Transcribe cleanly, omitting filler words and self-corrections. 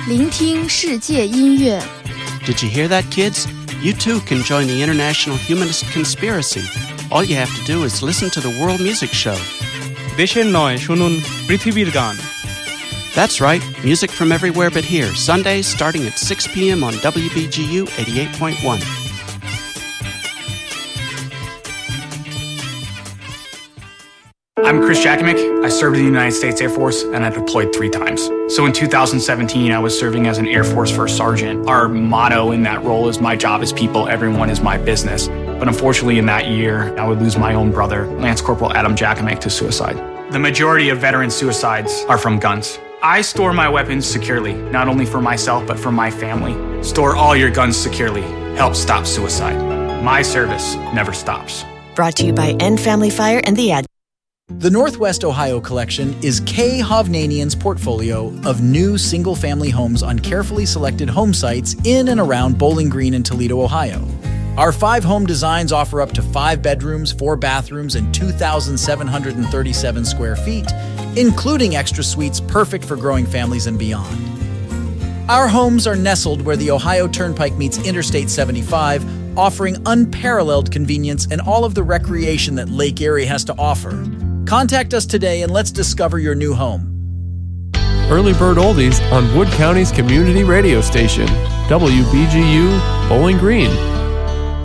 聆听世界音乐。 Did you hear that, kids? You too can join the International Humanist Conspiracy. All you have to do is listen to the World Music Show. দেশের নয়, শুনুন পৃথিবীর গান. That's right, music from everywhere but here, Sundays starting at 6 p.m. on WBGU 88.1. I'm Chris Jakovic. I served in the United States Air Force and I deployed 3 times. So in 2017, I was serving as an Air Force First Sergeant. Our motto in that role is my job is people, everyone is my business. But unfortunately in that year, I would lose my own brother, Lance Corporal Adam Jakovic, to suicide. The majority of veteran suicides are from guns. I store my weapons securely, not only for myself, but for my family. Store all your guns securely. Help stop suicide. My service never stops. Brought to you by End Family Fire and the Ad. The Northwest Ohio Collection is Kay Hovnanian's portfolio of new single-family homes on carefully selected home sites in and around Bowling Green and Toledo, Ohio. Our 5 home designs offer up to 5 bedrooms, 4 bathrooms, and 2,737 square feet, including extra suites perfect for growing families and beyond. Our homes are nestled where the Ohio Turnpike meets Interstate 75, offering unparalleled convenience and all of the recreation that Lake Erie has to offer. Contact us today and let's discover your new home. Early Bird Oldies on Wood County's community radio station, WBGU Bowling Green.